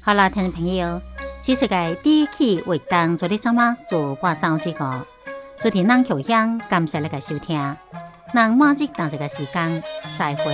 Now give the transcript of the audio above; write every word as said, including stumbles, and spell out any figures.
好啦，听众朋友，这次嘅第一期活动做啲什么做半小时个，昨天咱口香感谢你嘅收听，咱马上当这个时间再会。